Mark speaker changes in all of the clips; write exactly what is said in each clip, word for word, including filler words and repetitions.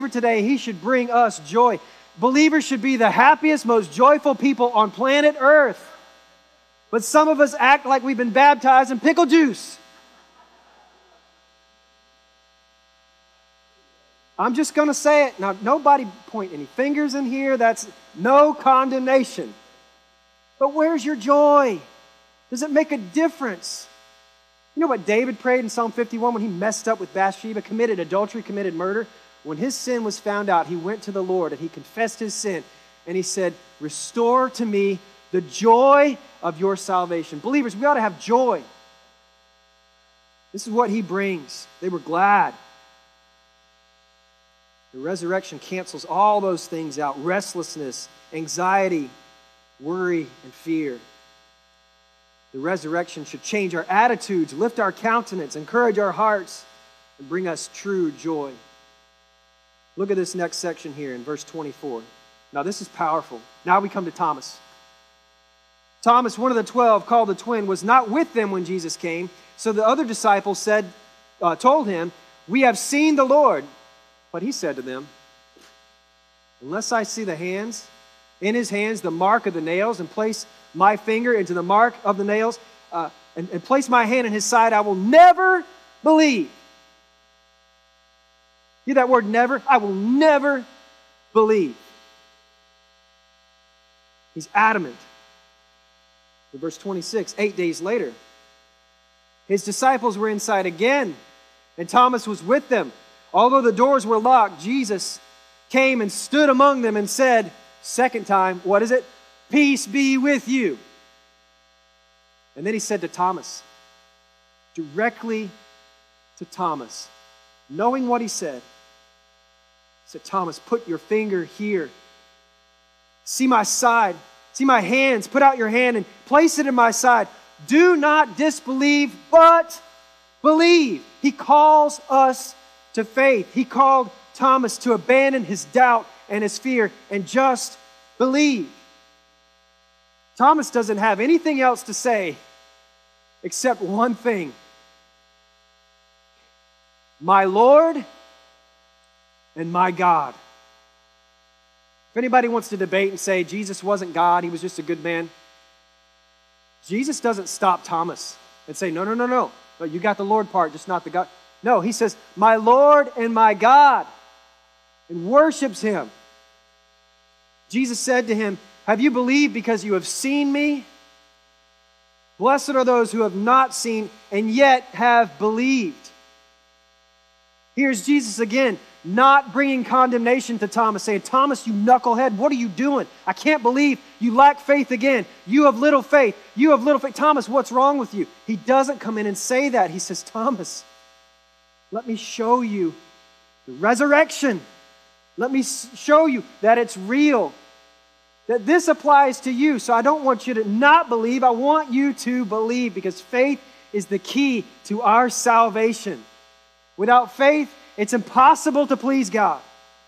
Speaker 1: today, he should bring us joy. Believers should be the happiest, most joyful people on planet Earth. But some of us act like we've been baptized in pickle juice. I'm just going to say it. Now, nobody point any fingers in here. That's no condemnation. But where's your joy? Does it make a difference? You know what David prayed in Psalm fifty-one when he messed up with Bathsheba, committed adultery, committed murder? When his sin was found out, he went to the Lord and he confessed his sin. And he said, restore to me the joy of your salvation. Believers, we ought to have joy. This is what he brings. They were glad. The resurrection cancels all those things out. Restlessness, anxiety, worry, and fear. The resurrection should change our attitudes, lift our countenance, encourage our hearts, and bring us true joy. Look at this next section here in verse twenty-four. Now this is powerful. Now we come to Thomas. Thomas, one of the twelve, called the twin, was not with them when Jesus came. So the other disciples said, uh, told him, we have seen the Lord. But he said to them, unless I see the hands, in his hands the mark of the nails, and place my finger into the mark of the nails, uh, and, and place my hand in his side, I will never believe. Hear that word never? I will never believe. He's adamant. In verse twenty-six, eight days later, his disciples were inside again, and Thomas was with them. Although the doors were locked, Jesus came and stood among them and said, second time, what is it? Peace be with you. And then he said to Thomas, directly to Thomas, knowing what he said, he said, Thomas, put your finger here. See my side. See my hands. Put out your hand and place it in my side. Do not disbelieve, but believe. He calls us to faith. He called Thomas to abandon his doubt and his fear and just believe. Thomas doesn't have anything else to say except one thing. My Lord and my God. If anybody wants to debate and say Jesus wasn't God, he was just a good man, Jesus doesn't stop Thomas and say, no, no, no, no. But you got the Lord part, just not the God. No, he says, my Lord and my God, and worships him. Jesus said to him, have you believed because you have seen me? Blessed are those who have not seen and yet have believed. Here's Jesus again, not bringing condemnation to Thomas, saying, Thomas, you knucklehead, what are you doing? I can't believe you lack faith again. You have little faith. You have little faith. Thomas, what's wrong with you? He doesn't come in and say that. He says, Thomas, let me show you the resurrection. Let me show you that it's real, that this applies to you. So I don't want you to not believe. I want you to believe, because faith is the key to our salvation. Without faith, it's impossible to please God.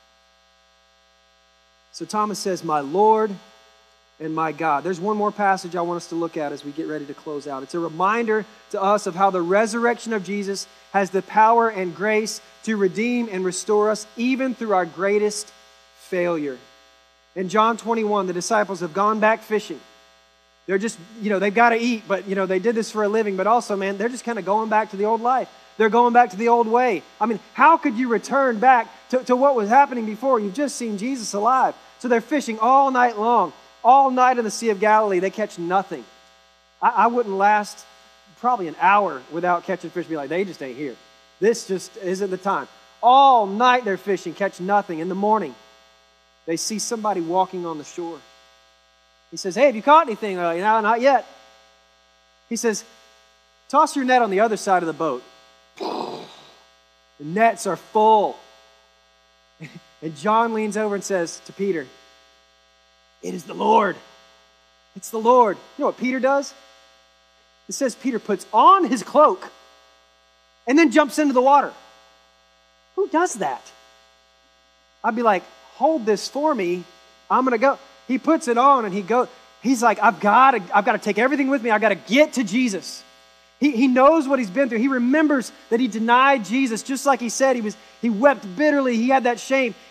Speaker 1: So Thomas says, my Lord and my God. There's one more passage I want us to look at as we get ready to close out. It's a reminder to us of how the resurrection of Jesus has the power and grace to redeem and restore us even through our greatest failure. In John twenty-one, the disciples have gone back fishing. They're just, you know, they've got to eat, but, you know, they did this for a living. But also, man, they're just kind of going back to the old life. They're going back to the old way. I mean, how could you return back to, to what was happening before? You've just seen Jesus alive. So they're fishing all night long, all night in the Sea of Galilee. They catch nothing. I, I wouldn't last probably an hour without catching fish. Be like, they just ain't here. This just isn't the time. All night they're fishing, catch nothing. In the morning, they see somebody walking on the shore. He says, hey, have you caught anything? They're like, no, not yet. He says, toss your net on the other side of the boat. The nets are full. And John leans over and says to Peter, it is the Lord. It's the Lord. You know what Peter does? It says Peter puts on his cloak and then jumps into the water. Who does that? I'd be like, hold this for me. I'm going to go. He puts it on and he goes. He's like, I've got to, I've got to take everything with me. I've got to get to Jesus. He, he knows what he's been through. He remembers that he denied Jesus, just like he said. He was. He wept bitterly. He had that shame.